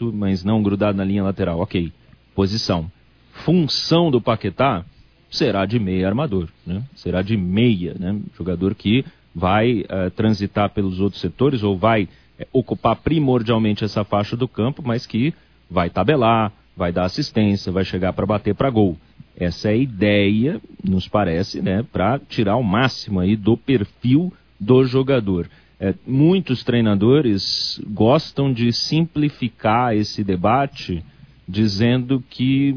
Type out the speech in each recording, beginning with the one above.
aberto, mas não grudado na linha lateral. Ok, posição. Função do Paquetá será de meia armador, né? Será de meia, né? Jogador que vai transitar pelos outros setores ou vai ocupar primordialmente essa faixa do campo, mas que vai tabelar, vai dar assistência, vai chegar para bater para gol. Essa é a ideia, nos parece, né, para tirar o máximo aí do perfil do jogador. Muitos treinadores gostam de simplificar esse debate dizendo que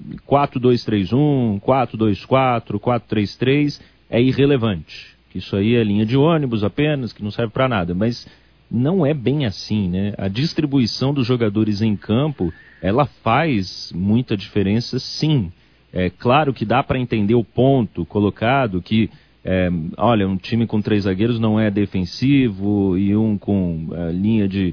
4-2-3-1, 4-2-4, 4-3-3 é irrelevante. Que isso aí é linha de ônibus apenas, que não serve para nada. Mas não é bem assim, né? A distribuição dos jogadores em campo, ela faz muita diferença, sim. É claro que dá para entender o ponto colocado que, olha, um time com 3 zagueiros não é defensivo e um com linha de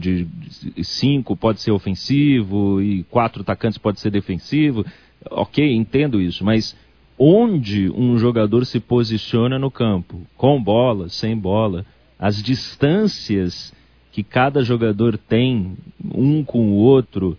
5 pode ser ofensivo e 4 atacantes pode ser defensivo. Ok, entendo isso, mas onde um jogador se posiciona no campo, com bola, sem bola, as distâncias que cada jogador tem um com o outro,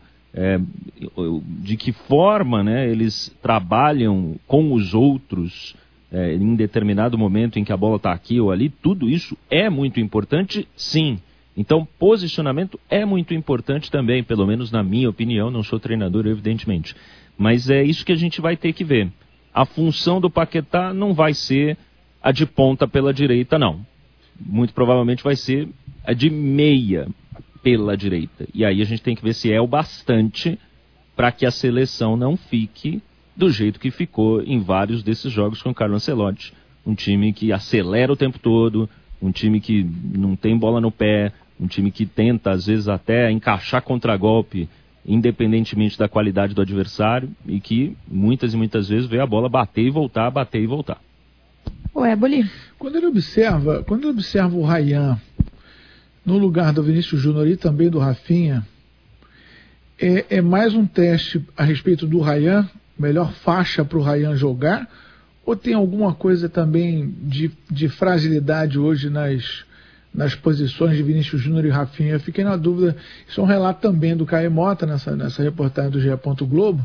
de que forma, né, eles trabalham com os outros em determinado momento em que a bola está aqui ou ali, tudo isso é muito importante, sim. Então, posicionamento é muito importante também, pelo menos na minha opinião, não sou treinador, evidentemente. Mas é isso que a gente vai ter que ver. A função do Paquetá não vai ser a de ponta pela direita, não. Muito provavelmente vai ser a de meia pela direita. E aí a gente tem que ver se é o bastante para que a seleção não fique do jeito que ficou em vários desses jogos com o Carlo Ancelotti. Um time que acelera o tempo todo, um time que não tem bola no pé, um time que tenta, às vezes, até encaixar contragolpe, independentemente da qualidade do adversário, e que muitas e muitas vezes vê a bola bater e voltar, bater e voltar. Boli. Quando ele observa o Ryan no lugar do Vinícius Júnior e também do Rafinha, é mais um teste a respeito do Ryan, melhor faixa para o Ryan jogar, ou tem alguma coisa também de fragilidade hoje nas posições de Vinícius Júnior e Rafinha? Eu fiquei na dúvida. Isso é um relato também do Caio Mota nessa reportagem do GE. Globo.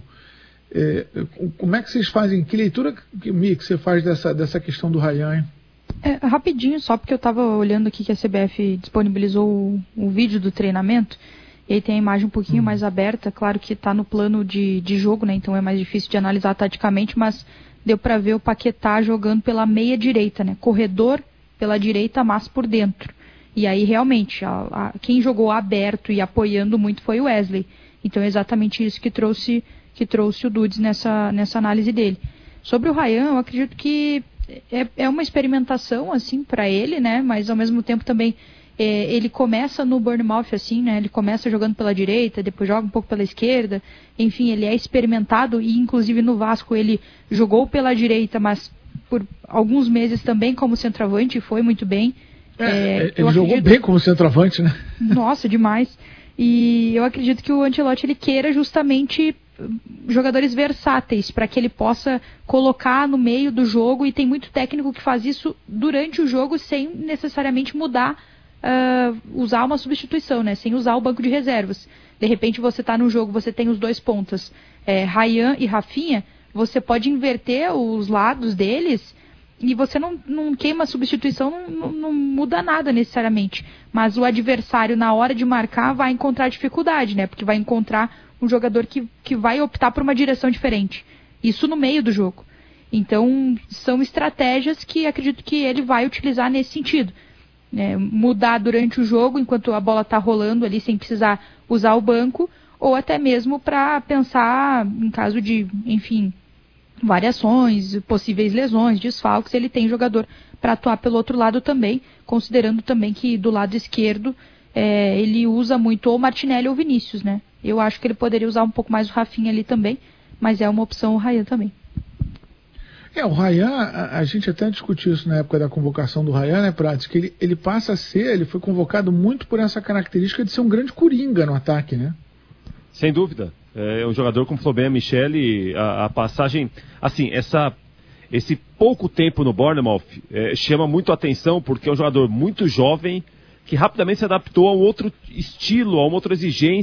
Como é que vocês fazem? Que leitura que você faz dessa questão do Ryan, hein? Rapidinho, só porque eu estava olhando aqui que a CBF disponibilizou o vídeo do treinamento, e aí tem a imagem um pouquinho mais aberta, claro que está no plano de jogo, né? Então é mais difícil de analisar taticamente, mas deu para ver o Paquetá jogando pela meia direita, né? Corredor pela direita, mas por dentro. E aí realmente, quem jogou aberto e apoiando muito foi o Wesley. Então é exatamente isso que trouxe o Dudes nessa análise dele. Sobre o Ryan, eu acredito que é uma experimentação assim para ele, né? Mas ao mesmo tempo também ele começa no Bournemouth assim, né? Ele começa jogando pela direita, depois joga um pouco pela esquerda. Enfim, ele é experimentado e inclusive no Vasco ele jogou pela direita, mas por alguns meses também como centroavante e foi muito bem. Ele jogou bem como centroavante, né? Nossa, demais. E eu acredito que o Ancelotti ele queira justamente jogadores versáteis para que ele possa colocar no meio do jogo, e tem muito técnico que faz isso durante o jogo sem necessariamente mudar, usar uma substituição, né? Sem usar o banco de reservas. De repente você está no jogo, você tem os 2 pontas, Ryan e Rafinha, você pode inverter os lados deles e você não queima a substituição, não muda nada necessariamente. Mas o adversário, na hora de marcar, vai encontrar dificuldade, né? Porque vai encontrar um jogador que vai optar por uma direção diferente. Isso no meio do jogo. Então, são estratégias que acredito que ele vai utilizar nesse sentido. Mudar durante o jogo, enquanto a bola está rolando ali, sem precisar usar o banco, ou até mesmo para pensar em caso de, enfim, variações, possíveis lesões, desfalques, ele tem jogador para atuar pelo outro lado também, considerando também que do lado esquerdo ele usa muito ou Martinelli ou Vinícius, né? Eu acho que ele poderia usar um pouco mais o Rafinha ali também, mas é uma opção o Ryan também. O Ryan, a gente até discutiu isso na época da convocação do Ryan, né, Prates? Que ele passa a ser, ele foi convocado muito por essa característica de ser um grande coringa no ataque, né? Sem dúvida. É um jogador como o Flaubert Michele, a passagem, assim, esse pouco tempo no Bournemouth chama muito a atenção, porque é um jogador muito jovem, que rapidamente se adaptou a um outro estilo, a uma outra exigência